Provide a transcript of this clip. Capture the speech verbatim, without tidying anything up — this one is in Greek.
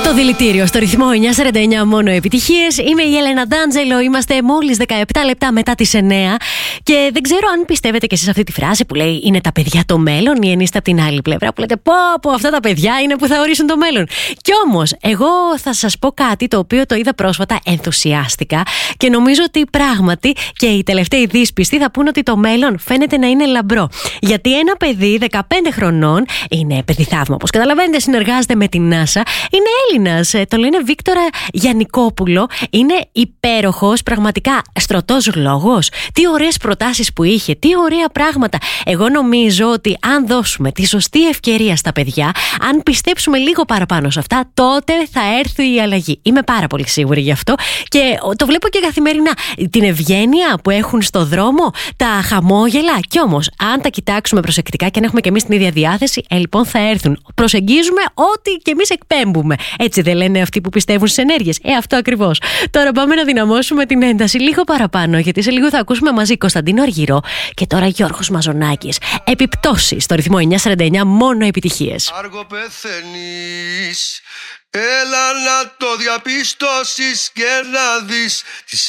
Το δηλητήριο στο ρυθμό εννιά σαράντα εννιά, μόνο επιτυχίες. Είμαι η Έλενα Ντάντζελο. Είμαστε μόλις δεκαεπτά λεπτά μετά τις εννιά. Και δεν ξέρω αν πιστεύετε κι εσείς αυτή τη φράση που λέει είναι τα παιδιά το μέλλον, ή αν είστε από την άλλη πλευρά που λέτε πω πω αυτά τα παιδιά είναι που θα ορίσουν το μέλλον. Κι όμως, εγώ θα σας πω κάτι το οποίο το είδα πρόσφατα, ενθουσιάστηκα και νομίζω ότι πράγματι και οι τελευταίοι δύσπιστοι θα πούν ότι το μέλλον φαίνεται να είναι λαμπρό. Γιατί ένα παιδί δεκαπέντε χρονών, είναι παιδί θαύμα, όπως καταλαβαίνετε, συνεργάζεται με την NASA, είναι Έλληνας, το λένε Βίκτορα Γιαννικόπουλο, είναι υπέροχος, πραγματικά στρωτός λόγος. Τι ωραίες προτάσεις που είχε, τι ωραία πράγματα. Εγώ νομίζω ότι αν δώσουμε τη σωστή ευκαιρία στα παιδιά, αν πιστέψουμε λίγο παραπάνω σε αυτά, τότε θα έρθει η αλλαγή. Είμαι πάρα πολύ σίγουρη γι' αυτό και το βλέπω και καθημερινά. Την ευγένεια που έχουν στο δρόμο, τα χαμόγελα. Κι όμως, αν τα κοιτάξουμε προσεκτικά και αν έχουμε και εμείς την ίδια διάθεση, ε, λοιπόν θα έρθουν. Προσεγγίζουμε ό,τι και εμείς εκπέμπουμε. Έτσι δεν λένε αυτοί που πιστεύουν στις ενέργειες? Ε, αυτό ακριβώς. Τώρα πάμε να δυναμώσουμε την ένταση λίγο παραπάνω, γιατί σε λίγο θα ακούσουμε μαζί Κωνσταντίνο Αργυρό και τώρα Γιώργος Μαζονάκης. Επιπτώσεις στο ρυθμό εννιά σαράντα εννιά, μόνο επιτυχίες. Άργο πεθαίνεις, έλα να το διαπιστώσεις και να δεις τις